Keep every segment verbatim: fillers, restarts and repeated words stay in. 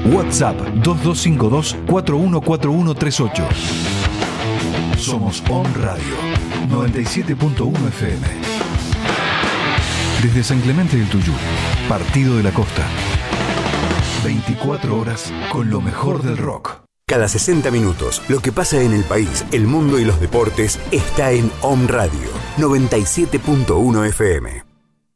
WhatsApp dos dos cinco dos, cuatro uno cuatro uno tres ocho. Somos On Radio noventa y siete punto uno F M. Desde San Clemente del Tuyú, Partido de la Costa. veinticuatro horas con lo mejor del rock. Cada sesenta minutos, lo que pasa en el país, el mundo y los deportes está en On Radio noventa y siete punto uno F M.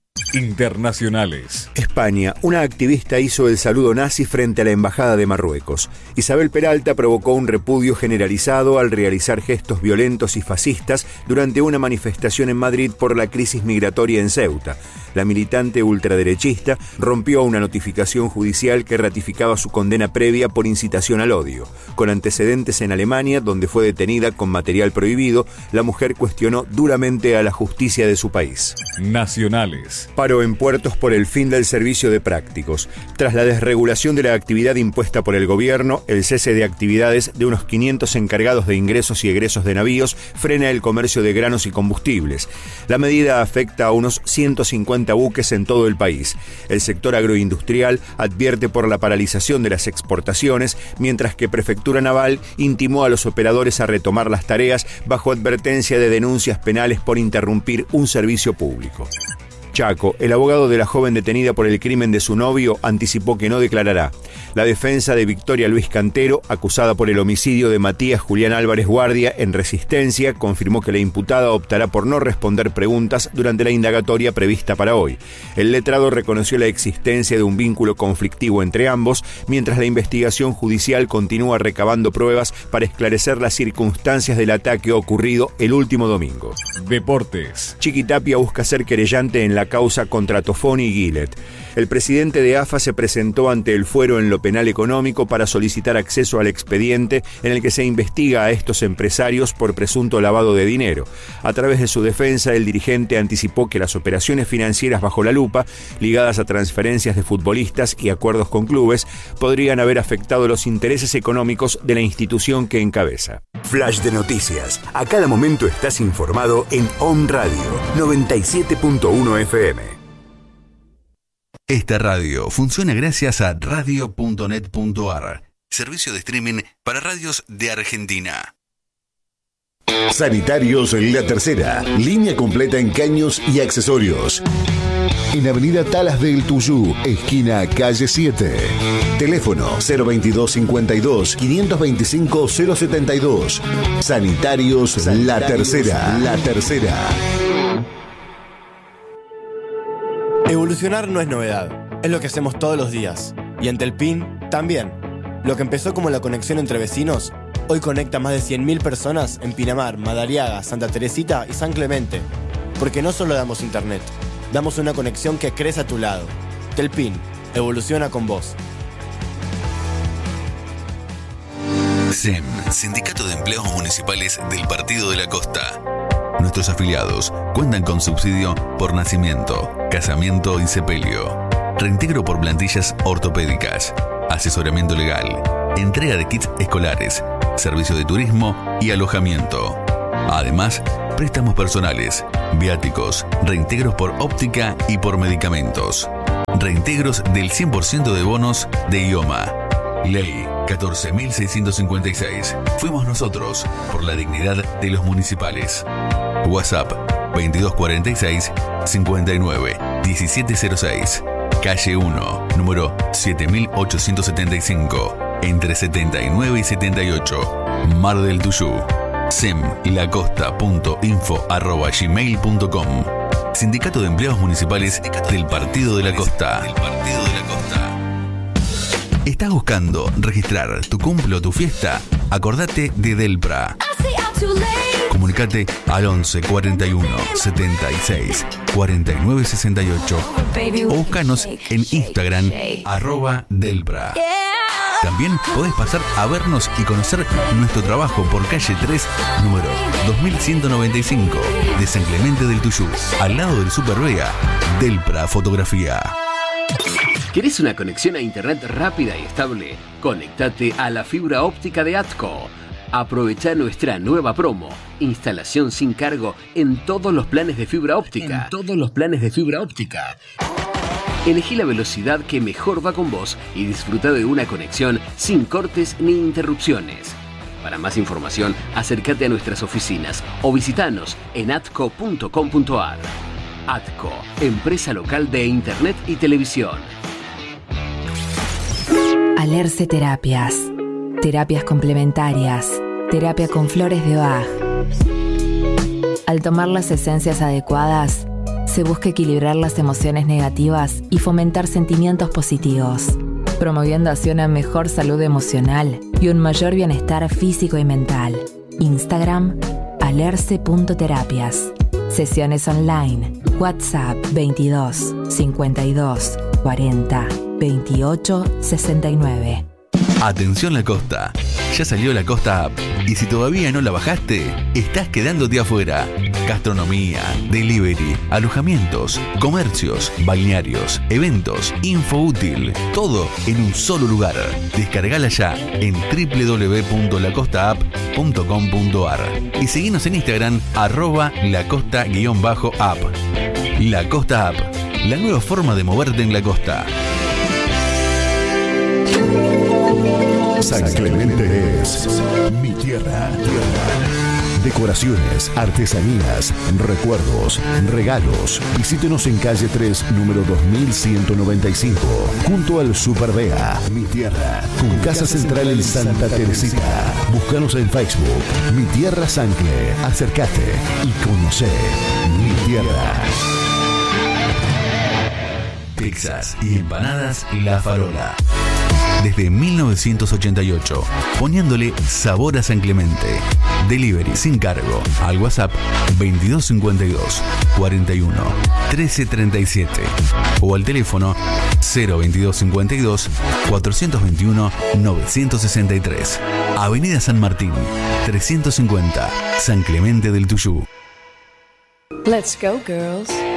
Internacionales. España, una activista hizo el saludo nazi frente a la Embajada de Marruecos. Isabel Peralta provocó un repudio generalizado al realizar gestos violentos y fascistas durante una manifestación en Madrid por la crisis migratoria en Ceuta. La militante ultraderechista rompió una notificación judicial que ratificaba su condena previa por incitación al odio. Con antecedentes en Alemania, donde fue detenida con material prohibido, la mujer cuestionó duramente a la justicia de su país. Nacionales. Paro en puertos por el fin del servicio de prácticos. Tras la desregulación de la actividad impuesta por el gobierno, el cese de actividades de unos quinientos encargados de ingresos y egresos de navíos frena el comercio de granos y combustibles. La medida afecta a unos ciento cincuenta buques en todo el país. El sector agroindustrial advierte por la paralización de las exportaciones, mientras que Prefectura Naval intimó a los operadores a retomar las tareas bajo advertencia de denuncias penales por interrumpir un servicio público. Chaco, el abogado de la joven detenida por el crimen de su novio, anticipó que no declarará. La defensa de Victoria Luis Cantero, acusada por el homicidio de Matías Julián Álvarez Guardia en Resistencia, confirmó que la imputada optará por no responder preguntas durante la indagatoria prevista para hoy. El letrado reconoció la existencia de un vínculo conflictivo entre ambos, mientras la investigación judicial continúa recabando pruebas para esclarecer las circunstancias del ataque ocurrido el último domingo. Deportes. Chiqui Tapia busca ser querellante en la causa contra Tofoni y Gillett. El presidente de A F A se presentó ante el fuero en lo penal económico para solicitar acceso al expediente en el que se investiga a estos empresarios por presunto lavado de dinero. A través de su defensa, el dirigente anticipó que las operaciones financieras bajo la lupa, ligadas a transferencias de futbolistas y acuerdos con clubes, podrían haber afectado los intereses económicos de la institución que encabeza. Flash de noticias. A cada momento estás informado en On Radio noventa y siete punto uno F M. Esta radio funciona gracias a radio punto net punto a r, servicio de streaming para radios de Argentina. Sanitarios La Tercera, línea completa en caños y accesorios. En Avenida Talas del Tuyú, esquina calle siete. Teléfono cero veintidós cincuenta y dos, quinientos veinticinco, cero setenta y dos. Sanitarios, Sanitarios La Tercera. La Tercera. Evolucionar no es novedad, es lo que hacemos todos los días. Y ante el P I N, también. Lo que empezó como la conexión entre vecinos, hoy conecta a más de cien mil personas en Pinamar, Madariaga, Santa Teresita y San Clemente. Porque no solo damos internet, damos una conexión que crece a tu lado. Telpin, evoluciona con vos. S E M, Sindicato de Empleados Municipales del Partido de la Costa. Nuestros afiliados cuentan con subsidio por nacimiento, casamiento y sepelio, reintegro por plantillas ortopédicas, asesoramiento legal, entrega de kits escolares, servicio de turismo y alojamiento. Además, préstamos personales, viáticos, reintegros por óptica y por medicamentos. Reintegros del cien por ciento de bonos de I O M A. Ley catorce mil seiscientos cincuenta y seis. Fuimos nosotros por la dignidad de los municipales. WhatsApp veintidós cuarenta y seis, cincuenta y nueve, diecisiete cero seis. Calle uno, número siete mil ochocientos setenta y cinco. Entre setenta y nueve y setenta y ocho. Mar del Tuyú. semlacosta.info arroba gmail punto com. Sindicato de Empleados Municipales del Partido de la Costa. Del Partido de la Costa. ¿Estás buscando registrar tu cumple o tu fiesta? Acordate de Delpra. Comunicate al once cuarenta y uno, setenta y seis, cuarenta y nueve sesenta y ocho o búscanos en Instagram arroba Delpra. También podés pasar a vernos y conocer nuestro trabajo por calle tres, número dos mil ciento noventa y cinco, de San Clemente del Tuyú, al lado del Super Vega. Delpra Fotografía. ¿Querés una conexión a internet rápida y estable? Conéctate a la fibra óptica de ATCO. Aprovecha nuestra nueva promo. Instalación sin cargo en todos los planes de fibra óptica. En todos los planes de fibra óptica. Elegí la velocidad que mejor va con vos y disfruta de una conexión sin cortes ni interrupciones. Para más información, acércate a nuestras oficinas o visitanos en atco punto com punto ar. Atco, empresa local de Internet y televisión. Alerce Terapias. Terapias complementarias. Terapia con flores de Bach. Al tomar las esencias adecuadas, se busca equilibrar las emociones negativas y fomentar sentimientos positivos, promoviendo así una mejor salud emocional y un mayor bienestar físico y mental. Instagram, alerce punto terapias. Sesiones online. WhatsApp veintidós, cincuenta y dos, cuarenta, veintiocho, sesenta y nueve. Atención La Costa, ya salió La Costa App y si todavía no la bajaste, estás quedándote afuera. Gastronomía, delivery, alojamientos, comercios, balnearios, eventos, info útil, todo en un solo lugar. Descargala ya en doble u doble u doble u punto la costa app punto com punto ar y seguinos en Instagram arroba lacosta-app. La Costa App, la nueva forma de moverte en la costa. San Clemente es mi tierra. Decoraciones, artesanías, recuerdos, regalos. Visítenos en calle tres, número dos mil ciento noventa y cinco, junto al Super Bea. Mi tierra, con casa central en Santa Teresita. Búscanos en Facebook, Mi Tierra Sancle. Acércate y conoce mi tierra. Pizzas y empanadas La Farola. Desde mil novecientos ochenta y ocho, poniéndole sabor a San Clemente. Delivery sin cargo al WhatsApp veintidós cincuenta y dos, cuarenta y uno, trece treinta y siete o al teléfono cero veintidós cincuenta y dos, cuatrocientos veintiuno, novecientos sesenta y tres. Avenida San Martín, trescientos cincuenta, San Clemente del Tuyú. Let's go, girls.